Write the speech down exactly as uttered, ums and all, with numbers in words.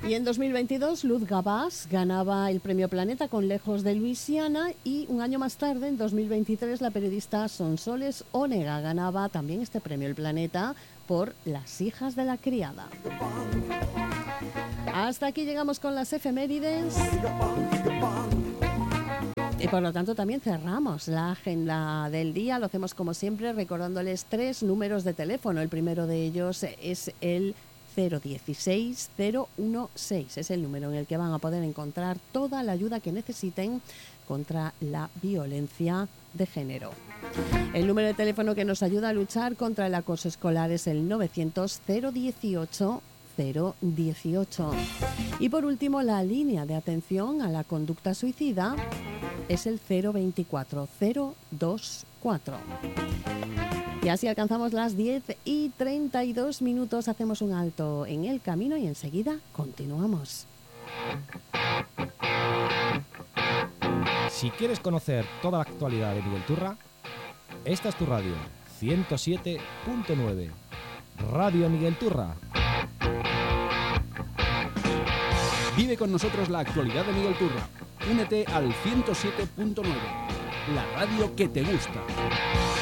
Y en dos mil veintidós, Luz Gabás ganaba el Premio Planeta con Lejos de Luisiana, y un año más tarde, en dos mil veintitrés, la periodista Sonsoles Onega ganaba también este Premio El Planeta por Las hijas de la criada. Hasta aquí llegamos con las efemérides. Y por lo tanto también cerramos la agenda del día. Lo hacemos como siempre recordándoles tres números de teléfono. El primero de ellos es el cero dieciséis cero dieciséis. Es el número en el que van a poder encontrar toda la ayuda que necesiten contra la violencia de género. El número de teléfono que nos ayuda a luchar contra el acoso escolar es el novecientos cero dieciocho cero dieciocho. Y por último, la línea de atención a la conducta suicida es el cero veinticuatro cero veinticuatro. Y así alcanzamos las diez y treinta y dos minutos. Hacemos un alto en el camino y enseguida continuamos. Si quieres conocer toda la actualidad de Miguel Turra, esta es tu radio, ciento siete punto nueve. Radio Miguel Turra. Vive con nosotros la actualidad de Miguel Turra. Únete al ciento siete punto nueve, la radio que te gusta.